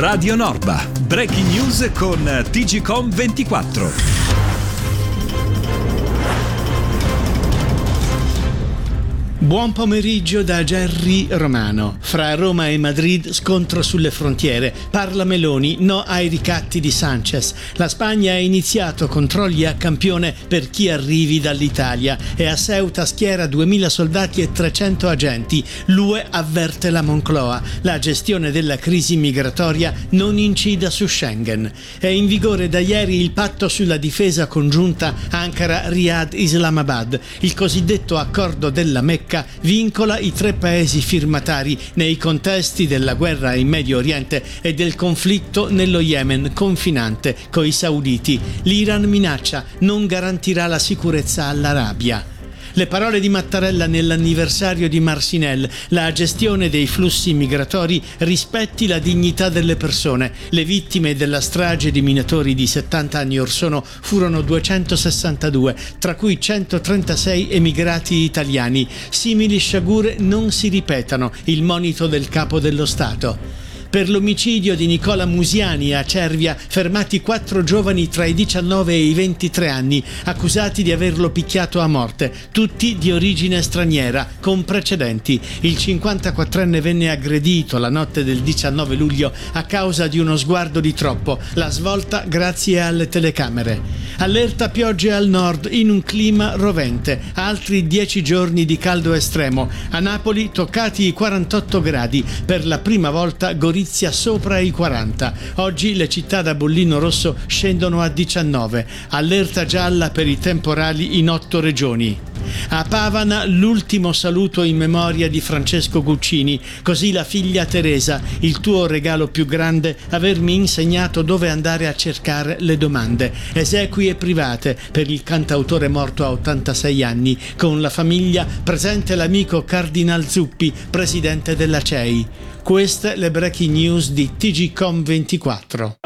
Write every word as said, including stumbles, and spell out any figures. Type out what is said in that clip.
Radio Norba. Breaking news con T G Com ventiquattro. Buon pomeriggio da Gerry Romano. Fra Roma e Madrid scontro sulle frontiere. Parla Meloni, no ai ricatti di Sanchez. La Spagna ha iniziato controlli a campione per chi arrivi dall'Italia e a Ceuta schiera duemila soldati e trecento agenti. L'U E avverte la Moncloa. La gestione della crisi migratoria non incida su Schengen. È in vigore da ieri il patto sulla difesa congiunta Ankara-Riyadh-Islamabad. Il cosiddetto accordo della Mecca vincola i tre paesi firmatari nei contesti della guerra in Medio Oriente e del conflitto nello Yemen confinante coi sauditi. L'Iran minaccia, non garantirà la sicurezza all'Arabia. Le parole di Mattarella nell'anniversario di Marcinelle: la gestione dei flussi migratori rispetti la dignità delle persone. Le vittime della strage di minatori di settanta anni or sono furono duecentosessantadue, tra cui centotrentasei emigrati italiani. Simili sciagure non si ripetano, il monito del Capo dello Stato. Per l'omicidio di Nicola Musiani a Cervia, fermati quattro giovani tra i diciannove e i ventitré anni, accusati di averlo picchiato a morte, tutti di origine straniera, con precedenti. Il cinquantaquattrenne venne aggredito la notte del diciannove luglio a causa di uno sguardo di troppo, la svolta grazie alle telecamere. Allerta piogge al nord in un clima rovente, altri dieci giorni di caldo estremo. A Napoli toccati i quarantotto gradi, per la prima volta Gorizia sopra i quaranta. Oggi le città da bollino rosso scendono a diciannove. Allerta gialla per i temporali in otto regioni. A Pavana l'ultimo saluto in memoria di Francesco Guccini. Così la figlia Teresa: il tuo regalo più grande, avermi insegnato dove andare a cercare le domande. Esequie private per il cantautore morto a ottantasei anni. Con la famiglia presente l'amico Cardinal Zuppi, presidente della C E I. Queste le breaking news di T G Com ventiquattro.